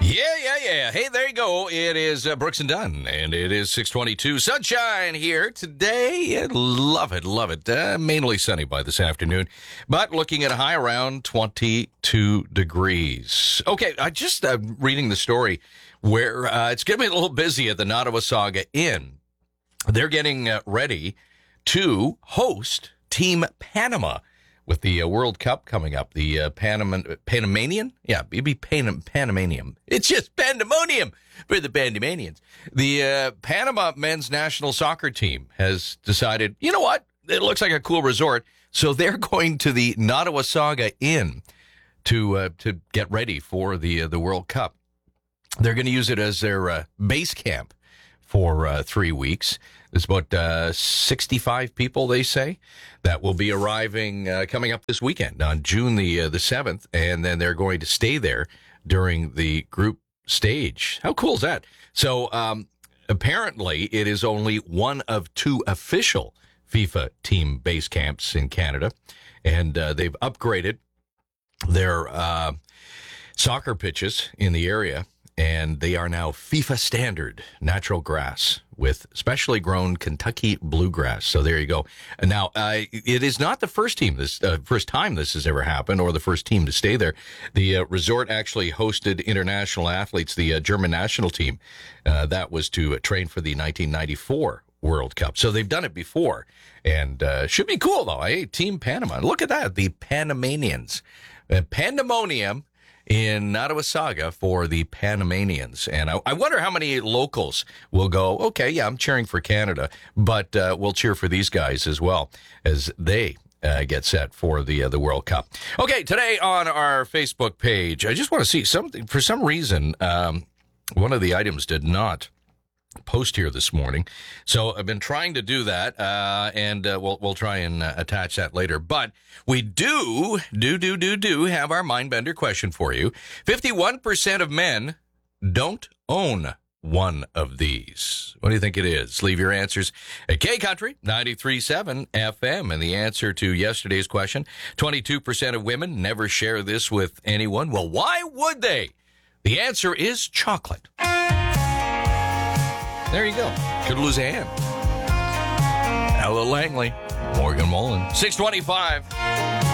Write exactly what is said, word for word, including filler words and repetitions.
Yeah, yeah, yeah. Hey, there you go. It is uh, Brooks and Dunn, and it is six twenty-two. Sunshine here today. Love it, love it. Uh, mainly sunny by this afternoon, but looking at a high around twenty-two degrees. Okay, I just uh, reading the story where uh, it's getting a little busy at the Nottawasaga Inn. They're getting uh, ready to host Team Panama with the uh, World Cup coming up. The uh, Panam- Panamanian? Yeah, it'd be Pan- Panamanian. It's just pandemonium for the Panamanians. The uh, Panama men's national soccer team has decided, you know what? It looks like a cool resort. So they're going to the Nottawasaga Inn to uh, to get ready for the uh, the World Cup. They're going to use it as their uh, base camp for uh, three weeks. There's about uh, sixty-five people, they say, that will be arriving uh, coming up this weekend on June the uh, the seventh, and then they're going to stay there during the group stage. How cool is that? So um, apparently it is only one of two official FIFA team base camps in Canada, and uh, they've upgraded their uh, soccer pitches in the area. And they are now FIFA standard natural grass with specially grown Kentucky bluegrass. So there you go. And now, uh, it is not the first team this uh, first time this has ever happened, or the first team to stay there. The uh, resort actually hosted international athletes. The uh, German national team uh, that was to uh, train for the nineteen ninety-four World Cup. So they've done it before, and uh, should be cool though. Hey, Team Panama, look at that, the Panamanians, uh, pandemonium in Nottawasaga for the Panamanians. And I, I wonder how many locals will go, okay, yeah, I'm cheering for Canada, but uh, we'll cheer for these guys as well as they uh, get set for the uh, the World Cup. Okay, today on our Facebook page, I just want to see something. For some reason, um, one of the items did not post here this morning, so I've been trying to do that, uh, and uh, we'll we'll try and uh, attach that later. But we do do do do do have our Mindbender question for you. Fifty-one percent of men don't own one of these. What do you think it is? Leave your answers at K Country ninety-three point seven F M. And the answer to yesterday's question: twenty-two percent of women never share this with anyone. Well, why would they? The answer is chocolate. There you go. Could lose a hand. Ella Langley, Morgan Mullen, six twenty-five.